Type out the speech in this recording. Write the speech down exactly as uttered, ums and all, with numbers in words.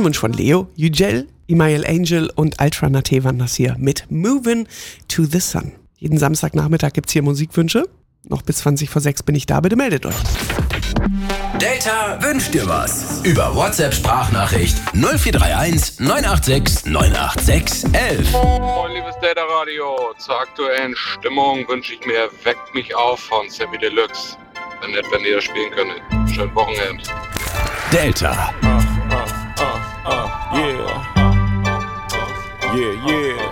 ein Wunsch von Leo, Yücel, Email Angel und Ultra Nate waren das hier mit Movin' to the Sun. Jeden Samstagnachmittag gibt's hier Musikwünsche. Noch bis zwanzig vor sechs bin ich da, bitte meldet euch. Delta wünscht dir was. Über WhatsApp-Sprachnachricht null vier drei eins neun acht sechs neun acht sechs elf. Moin, liebes Delta Radio. Zur aktuellen Stimmung wünsche ich mir Weckt mich auf von Sammy Deluxe. Wenn nett, wenn ihr das spielen könntet. Schönen Wochenende. Delta. Uh, uh, uh, uh, yeah. Yeah, yeah.